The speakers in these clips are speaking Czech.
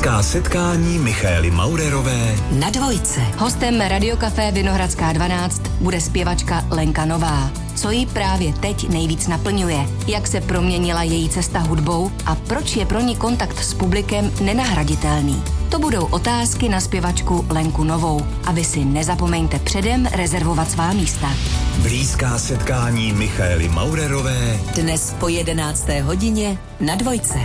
Blízká setkání Michaely Maurerové na Dvojce. Hostem Radiokafé Vinohradská 12 bude zpěvačka Lenka Nová. Co jí právě teď nejvíc naplňuje, jak se proměnila její cesta hudbou a proč je pro ní kontakt s publikem nenahraditelný. To budou otázky na zpěvačku Lenku Novou. A vy si nezapomeňte předem rezervovat svá místa. Blízká setkání Michaely Maurerové dnes po 11. hodině na Dvojce.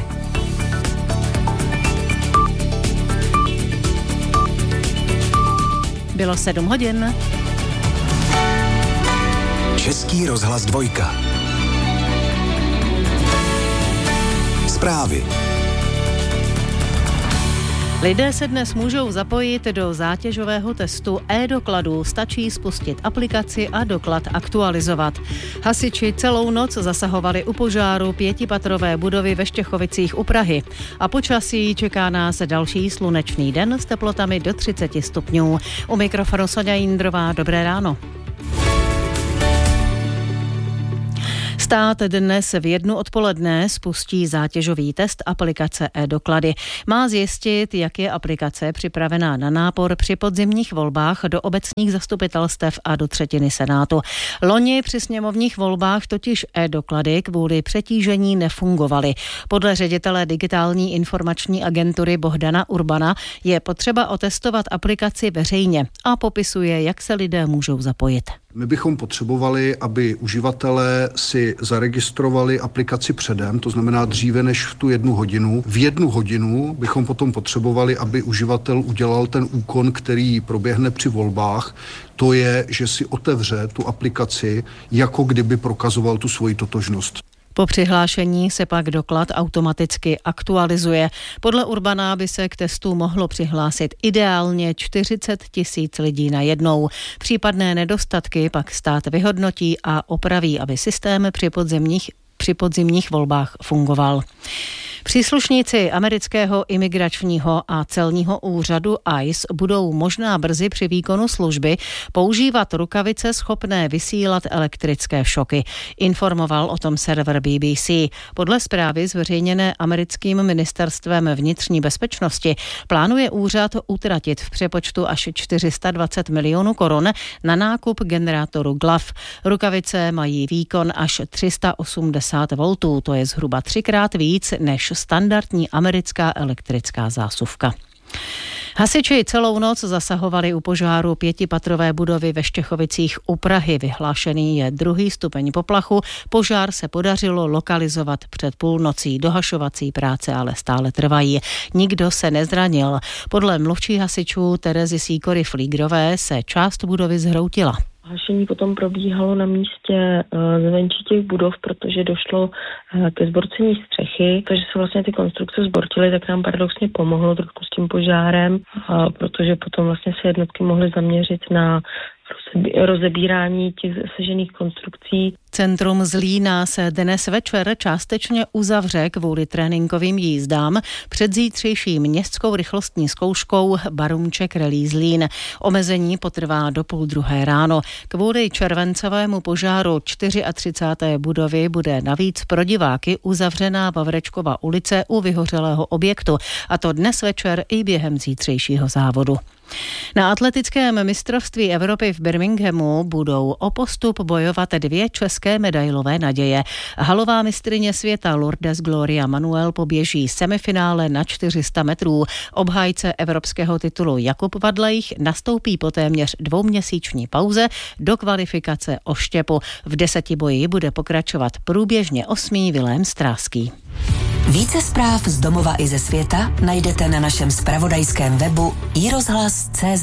Bylo 7 hodin. Český rozhlas 2. Zprávy. Lidé se dnes můžou zapojit do zátěžového testu e-dokladů. Stačí spustit aplikaci a doklad aktualizovat. Hasiči celou noc zasahovali u požáru 5patrové budovy ve Štěchovicích u Prahy. A počasí čeká nás další slunečný den s teplotami do 30 stupňů. U mikrofonu Soňa Jindrová, dobré ráno. Stát dnes v 1 odpoledne spustí zátěžový test aplikace e-doklady. Má zjistit, jak je aplikace připravená na nápor při podzimních volbách do obecních zastupitelstev a do třetiny Senátu. Loni při sněmovních volbách totiž e-doklady kvůli přetížení nefungovaly. Podle ředitele digitální informační agentury Bohdana Urbana je potřeba otestovat aplikaci veřejně a popisuje, jak se lidé můžou zapojit. My bychom potřebovali, aby uživatelé si zaregistrovali aplikaci předem, to znamená dříve než v tu 1 hodinu. V 1 hodinu bychom potom potřebovali, aby uživatel udělal ten úkon, který proběhne při volbách. To je, že si otevře tu aplikaci, jako kdyby prokazoval tu svoji totožnost. Po přihlášení se pak doklad automaticky aktualizuje. Podle Urbana by se k testu mohlo přihlásit ideálně 40 000 lidí najednou. Případné nedostatky pak stát vyhodnotí a opraví, aby systém při podzimních volbách fungoval. Příslušníci amerického imigračního a celního úřadu ICE budou možná brzy při výkonu služby používat rukavice schopné vysílat elektrické šoky. Informoval o tom server BBC. Podle zprávy zveřejněné americkým ministerstvem vnitřní bezpečnosti plánuje úřad utratit v přepočtu až 420 milionů korun na nákup generátoru GLAV. Rukavice mají výkon až 380 V, to je zhruba 3krát víc než standardní americká elektrická zásuvka. Hasiči celou noc zasahovali u požáru 5patrové budovy ve Štěchovicích u Prahy. Vyhlášený je 2. stupeň poplachu. Požár se podařilo lokalizovat před půlnocí. Dohašovací práce ale stále trvají. Nikdo se nezranil. Podle mluvčí hasičů Terezy Sýkory-Flígrové se část budovy zhroutila. Hašení potom probíhalo na místě zvenčí těch budov, protože došlo ke zborcení střechy, takže se vlastně ty konstrukce zbortily, tak nám paradoxně pomohlo trošku s tím požárem, protože potom vlastně se jednotky mohly zaměřit na rozebírání těch sežených konstrukcí. Centrum Zlína se dnes večer částečně uzavře kvůli tréninkovým jízdám před zítřejší městskou rychlostní zkouškou Barumček Rallye Zlín. Omezení potrvá do 1:30 ráno. Kvůli červencovému požáru 34. budovy bude navíc pro diváky uzavřená Vavrečkova ulice u vyhořelého objektu, a to dnes večer i během zítřejšího závodu. Na atletickém mistrovství Evropy v Birminghamu budou o postup bojovat 2 české medailové naděje. Halová mistryně světa Lourdes Gloria Manuel poběží semifinále na 400 metrů. Obhájce evropského titulu Jakub Vadlejch nastoupí po téměř 2měsíční pauze do kvalifikace o štěpu. V 10 boji bude pokračovat průběžně 8. Vilém Stráský. Více zpráv z domova i ze světa najdete na našem zpravodajském webu iRozhlas.cz.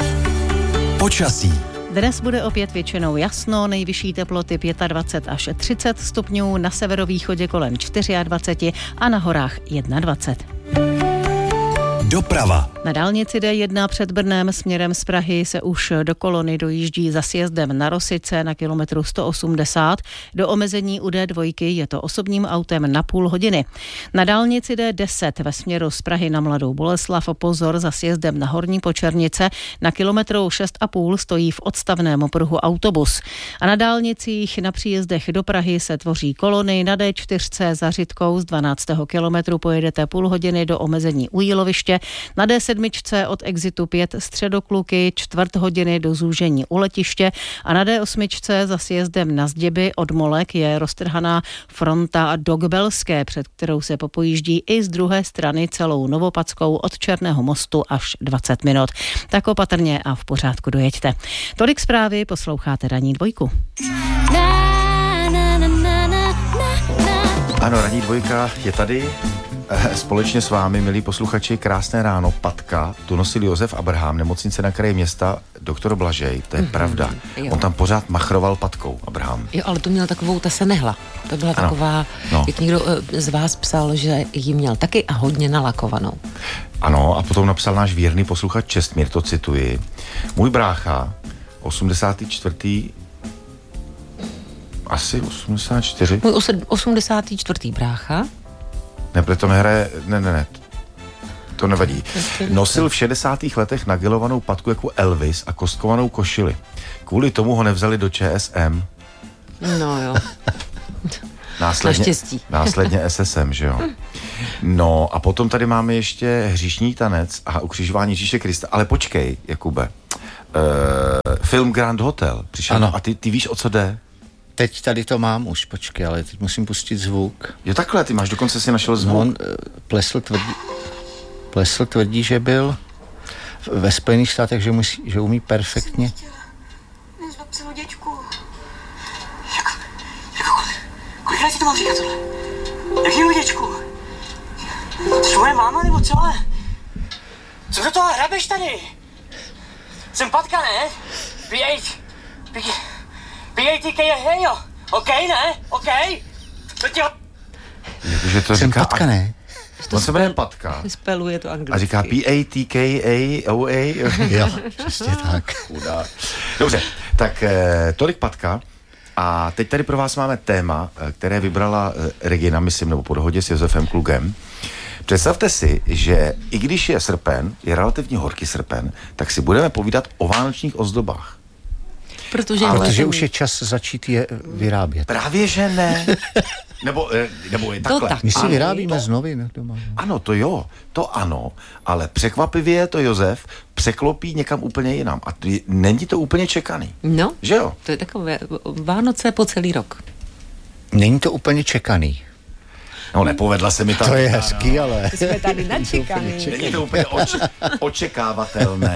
Počasí. Dnes bude opět většinou jasno, nejvyšší teploty 25 až 30 stupňů, na severovýchodě kolem 24 a na horách 21. Doprava. Na dálnici D1 před Brnem směrem z Prahy se už do kolony dojíždí za sjezdem na Rosice na kilometru 180. Do omezení u D2 je to osobním autem na půl hodiny. Na dálnici D10 ve směru z Prahy na Mladou Boleslav pozor za sjezdem na Horní Počernice na kilometru 6,5 stojí v odstavném pruhu autobus. A na dálnicích na příjezdech do Prahy se tvoří kolony. Na D4 za Řitkou z 12. kilometru pojedete půl hodiny do omezení u Jíloviště. Na D7 od exitu 5 Středokluky čtvrt hodiny do zúžení u letiště a na D8 za sjezdem na Zděby od Molek je roztrhaná fronta do Gbelské, před kterou se popojíždí i z druhé strany celou Novopadskou od Černého mostu až 20 minut. Tak opatrně a v pořádku dojeďte. Tolik zprávy, posloucháte Ranní dvojku. Ano, Ranní dvojka je tady. Společně s vámi, milí posluchači, krásné ráno. Patka, tu nosil Josef Abraham, nemocnice na kraji města, doktor Blažej, to je pravda. Jo. On tam pořád machroval patkou, Abraham. Jo, ale to měl takovou, ta se nehla. To byla taková, jak někdo z vás psal, že ji měl taky a hodně nalakovanou. Ano, a potom napsal náš věrný posluchač Čestmír, to cituji. Můj brácha, 84. Asi 84. Můj 84. brácha. Ne, to nehraje, ne, to nevadí. Nosil v 60. letech nagilovanou patku jako Elvis a kostkovanou košili. Kvůli tomu ho nevzali do ČSM. No jo. Následně SSM, že jo. No a potom tady máme ještě hříšní tanec a ukřižování Ježíše Krista. Ale počkej, Jakube. Film Grand Hotel přišel. Ano. A ty víš, o co jde? Teď tady to mám už, počkej, ale teď musím pustit zvuk. Jo takhle, ty máš, dokonce si našel zvuk. No, on Plesl tvrdí, že byl ve Spojených státech, že umí perfektně. Nezlob se, děčku. Kolikrát ti to mám říkat tohle? Jakýmu děčku? Jsi moje máma nebo co? Co do toho hrabeš tady? Jsem Patka, ne? P-A-T-K je hejo. OK, ne? OK? To tě... Jakože to jsem říká... Patka, ne? On se jmenuje Patka. Speluje to anglicky. A říká P-A-T-K-A-O-A. Jo, přesně tak. Dobře, tak tolik Patka. A teď tady pro vás máme téma, které vybrala Regina, myslím, nebo po dohodě s Josefem Klugem. Představte si, že i když je srpen, je relativně horký srpen, tak si budeme povídat o vánočních ozdobách. Protože už je čas začít je vyrábět. Právě, že ne. Nebo je takhle. My si vyrábíme z novin doma. Ano, to ano, ale překvapivě to Josef překlopí někam úplně jinam. A není to úplně čekaný. No, že jo? To je takové Vánoce po celý rok. Není to úplně čekaný. No, nepovedla se mi ta... To je hezký, ale... Jsme tady načekaný. Není to úplně očekávatelné.